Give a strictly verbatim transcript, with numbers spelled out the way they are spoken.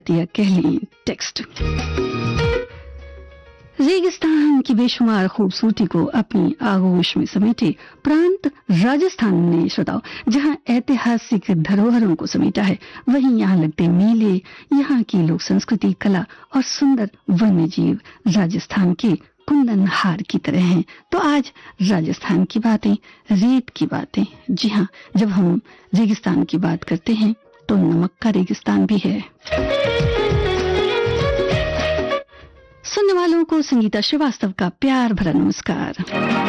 या कह लें टेक्स्ट। रेगिस्तान की बेशुमार खूबसूरती को अपनी आगोश में समेटे प्रांत राजस्थान ने श्रोताओ जहां ऐतिहासिक धरोहरों को समेटा है, वहीं यहाँ लगते मेले, यहाँ की लोक संस्कृति, कला और सुंदर वन्य जीव राजस्थान के कुंदन हार की तरह हैं। तो आज राजस्थान की बातें, रेत की बातें। जी हाँ, जब हम रेगिस्तान की बात करते हैं तो नमक का रेगिस्तान भी है। सुनने वालों को संगीता श्रीवास्तव का प्यार भरा नमस्कार।